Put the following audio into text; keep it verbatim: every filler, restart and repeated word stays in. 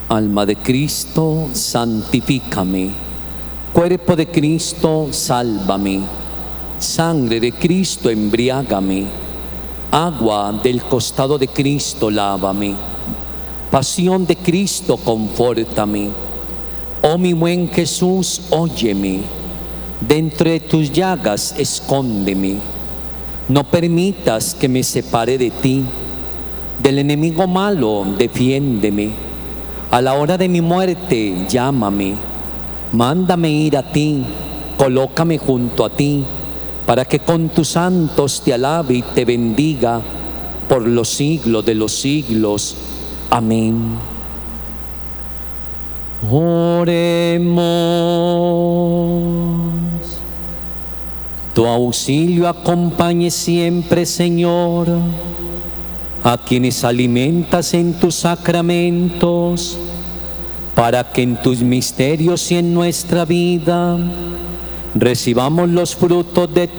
Alma de Cristo, santifícame. Cuerpo de Cristo, sálvame. Sangre de Cristo, embriágame. Agua del costado de Cristo, lávame. Pasión de Cristo, confórtame. Oh mi buen Jesús, óyeme. Dentro de tus llagas, escóndeme. No permitas que me separe de ti. Del enemigo malo, defiéndeme. A la hora de mi muerte, llámame. Mándame ir a ti, colócame junto a ti, para que con tus santos te alabe y te bendiga por los siglos de los siglos. Amén. Oremos. Tu auxilio acompañe siempre, Señor, a quienes alimentas en tus sacramentos, para que en tus misterios y en nuestra vida recibamos los frutos de